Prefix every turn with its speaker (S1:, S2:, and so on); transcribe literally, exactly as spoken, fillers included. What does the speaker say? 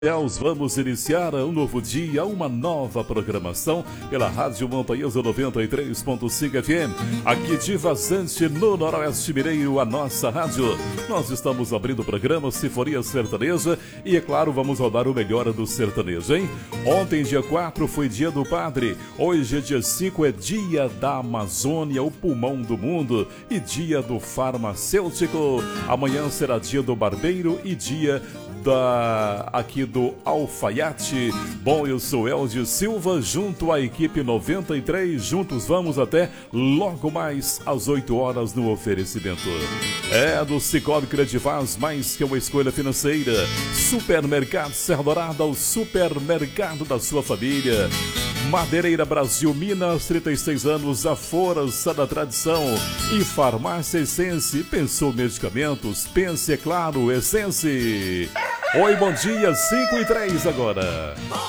S1: Vamos iniciar um novo dia, uma nova programação pela Rádio Montanhesa noventa e três ponto cinco F M, aqui de Vazante, no Noroeste Mineiro, a nossa rádio. Nós estamos abrindo o programa Sinfonia Sertaneja e, é claro, vamos rodar o melhor do sertanejo, hein? Ontem, dia quatro, foi dia do padre. Hoje, dia cinco, é dia da Amazônia, o pulmão do mundo, e dia do farmacêutico. Amanhã será dia do barbeiro e dia da aqui do alfaiate. Bom, eu sou Eldio Silva, junto à equipe noventa e três, juntos vamos até logo mais às oito horas no oferecimento. É do Cicobi Credivaz, mais que uma escolha financeira. Supermercado Serra Dourada, o supermercado da sua família. Madeireira Brasil Minas, trinta e seis anos, a força da tradição. E Farmácia Essence, pensou medicamentos? Pense, é claro, Essence. Oi, bom dia, cinco e três agora.